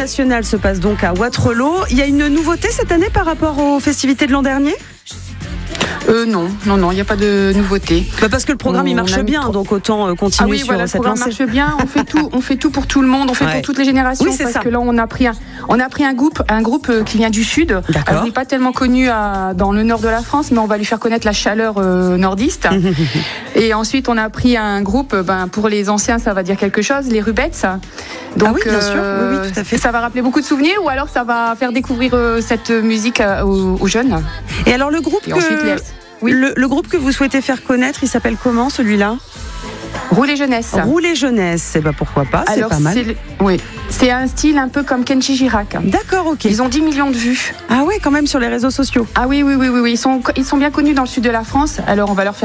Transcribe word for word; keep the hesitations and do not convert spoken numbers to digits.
national se passe donc à Wattrelos. Il y a une nouveauté cette année par rapport aux festivités de l'an dernier ? Euh, non, non, non, il n'y a pas de nouveauté. Bah parce que le programme il marche bien, pro... donc autant continuer ah oui, sur voilà, cette le programme lancée. marche bien. On fait tout, on fait tout pour tout le monde, on fait ouais. pour toutes les générations. Oui, c'est parce ça. que là, on a pris un, on a pris un groupe, un groupe qui vient du sud. D'accord. Il n'est pas tellement connu à, dans le nord de la France, mais on va lui faire connaître la chaleur euh, nordiste. Et ensuite, on a pris un groupe, ben pour les anciens, ça va dire quelque chose, les Rubettes. Donc, ah oui, bien sûr. euh, oui, oui, tout à fait. Ça va rappeler beaucoup de souvenirs, ou alors ça va faire découvrir euh, cette musique euh, aux, aux jeunes. Et alors le groupe Et que... ensuite, les... Oui. Le, le groupe que vous souhaitez faire connaître, il s'appelle comment celui-là ? Rouler jeunesse. Rouler jeunesse, eh ben pourquoi pas, c'est Alors, pas mal. C'est le... Oui, c'est un style un peu comme Kenji Girac. D'accord, ok. Ils ont dix millions de vues. Ah ouais, quand même sur les réseaux sociaux. Ah oui, oui, oui, oui, oui. Ils sont, ils sont bien connus dans le sud de la France. Alors on va leur faire